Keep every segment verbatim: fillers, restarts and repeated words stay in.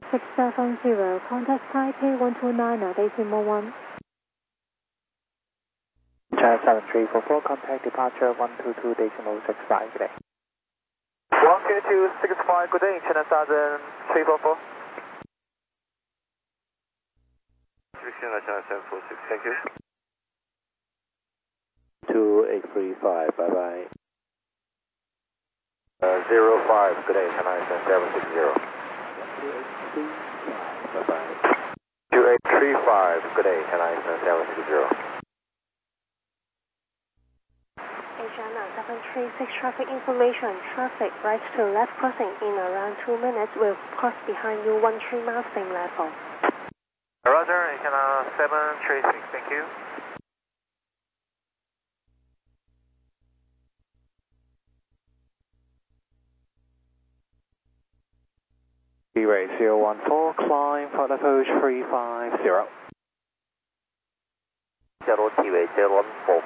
six seven zero, contact Taipei one two nine decimal one. China seven three four four, contact departure one two two decimal six five, good day. one two two six five, good day, China seven three four four. China seven four six, thank you. two eight three five, bye bye. Uh, zero five, good day, China seven six zero. two eight three five, bye bye. two eight three five, good day, China seven six zero. China seven three six, traffic information. Traffic right to left crossing in around two minutes will cross behind you one three miles same level. Roger, China seven three six, thank you. B-rate zero one four, climb for approach three five zero. Zero T-way zero one four.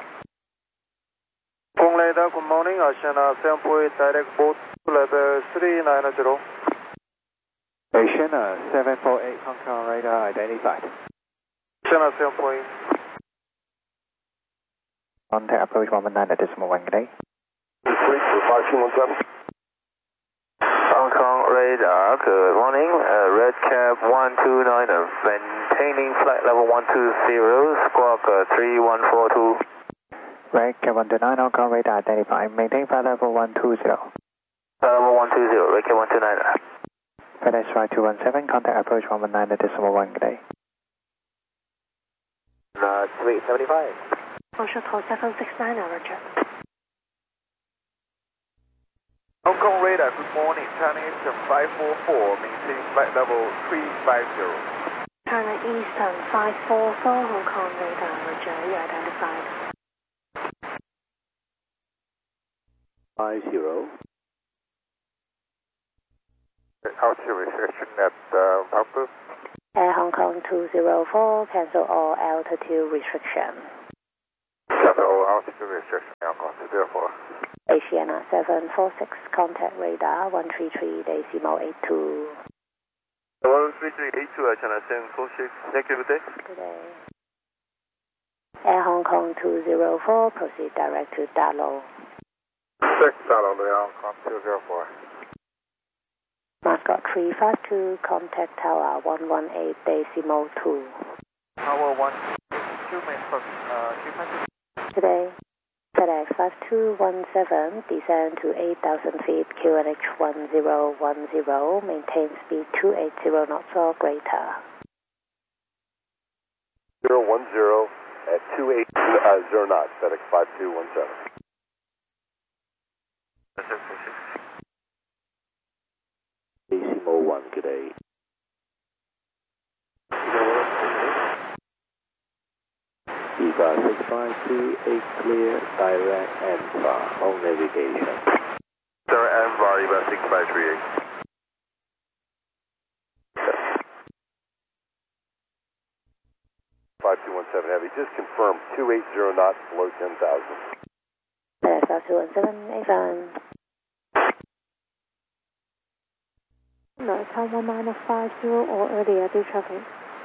Kong radar, good morning, Asiana seven four eight, direct boat level three nine zero. Asiana seven four eight, Hong Kong radar identified. Asiana seven four eight. Contact approach one one nine decimal one, good day. five two one seven. Hong Kong radar, good morning, uh, red cap one two nine, uh, maintaining flight level one two zero, squawk uh, three one four two. Red cap one two nine, Hong Kong radar identified, maintain flight level one two zero. Level one two zero, red cap one two nine. FedEx flight two one seven, contact approach one one nine decimal one, good day. Uh, three seventy-five. Shuttle seven six nine, Roger. Hong Kong radar, good morning, Chinese five four four, maintain flight level three five zero. China Eastern five four four, Hong Kong radar, Roger, you identified. five zero. Altitude restriction at uh, Bamboo. Air Hong Kong two zero four, cancel all altitude restriction. Capital altitude restriction, Hong Kong two zero four. Asiana seven four six, contact radar one three three decimal eight two. one three three eight two, China seven four six, thank you, good day. Good day. Air Hong Kong two zero four, proceed direct to Dalo. six, Dalo, Hong Kong two zero four. Mascot three five two, contact tower one one eight decimal two. Tower one two, main first, uh, three five two. Today, FedEx five two one seven, descend to eight thousand feet, Q N H one zero one zero, maintain speed two eighty knots or greater. zero one zero at two eight zero knots, FedEx five two one seven. Decimal one, good day. Eva six five two eight clear, direct and far, home navigation. Sir, M V A R, Eva six five three eight. five two one seven Heavy, just confirm two eighty knots below ten thousand. FedEx five two one seven, Avon. No, time one nine five zero or earlier, do traffic.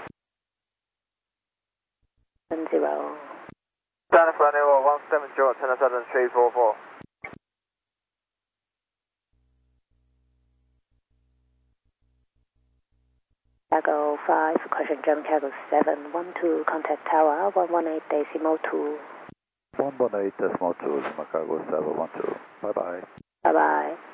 One zero. China flight level one seven zero, China seven three four four. Cargo five, question German cargo seven one two, contact tower one one eight decimal two. one one eight decimal two, Macago seven one two. Bye bye. Bye bye.